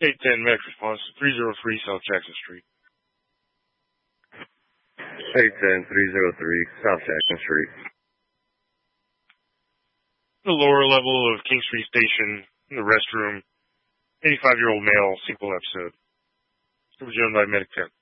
810 medic response, 303 South Jackson Street. 810-303 South Jackson Street. The lower level of King Street Station, in the restroom, 85-year-old male, single episode. It was done by Medic 10.